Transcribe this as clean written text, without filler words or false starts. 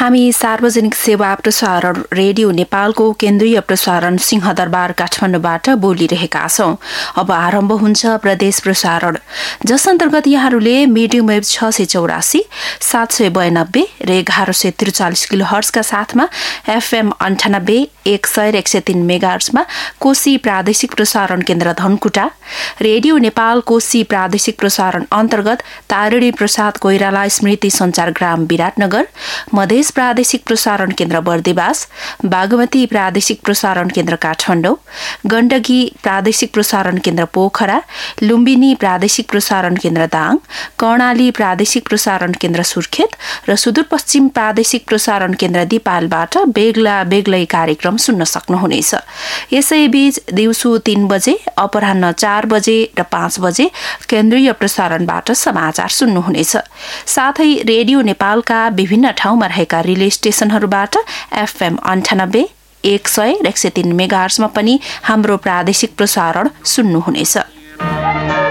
हामी सार्वजनिक सेवा प्रसारण रेडियो नेपालको केन्द्रीय प्रसारण सिंहदरबार काठमाडौँबाट बोलिरहेका छौं। अब आरम्भ हुन्छ प्रदेश प्रसारण, जस अन्तर्गत यहाँहरूले मिडियम वेभ 684, 792 र 1143 किलोहर्ट्जका साथमा एफएम 98, 100 र 103 मेगाहर्ट्जमा कोशी प्रादेशिक प्रसारण केन्द्र धनकुटा, रेडियो नेपाल कोशी प्रादेशिक प्रसारण अन्तर्गत तारिणी प्रसाद कोइराला स्मृति संचार ग्राम विराटनगर, मधेस प्रादेशिक प्रसारण केन्द्र बर्दिवास, बागमती प्रादेशिक प्रसारण केन्द्र काठमाडौँ, गण्डकी प्रादेशिक प्रसारण केन्द्र पोखरा, लुम्बिनी प्रादेशिक प्रसारण केन्द्र दाङ, कर्णाली प्रादेशिक प्रसारण केन्द्र सुर्खेत र सुदूरपश्चिम प्रादेशिक प्रसारण केन्द्र दिपालबाट बेग्ला बेग्लै कार्यक्रम सुन्न सक्नुहुनेछ। यसैबीच दिउँसो 3 बजे, अपराह्न 4 बजे र 5 बजे केन्द्रीय प्रसारणबाट समाचार सुन्नुहुनेछ। साथै रेडियो नेपालका विभिन्न ठाउँमा रहेका रिले स्टेशनहरूबाट एफएम 98, 100 र 103 मेगाहर्ट्जमा पनि हाम्रो प्रादेशिक प्रसारण सुन्नुहुनेछ।